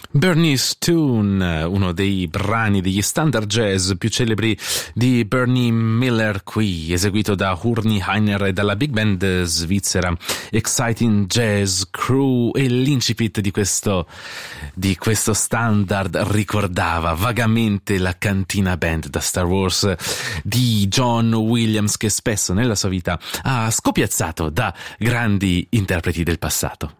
Bernie's Tune, uno dei brani degli standard jazz più celebri di Bernie Miller, qui eseguito da Hurni Heiner e dalla big band svizzera Exciting Jazz Crew, e l'incipit di questo standard ricordava vagamente la Cantina Band da Star Wars di John Williams, che spesso nella sua vita ha scopiazzato da grandi interpreti del passato.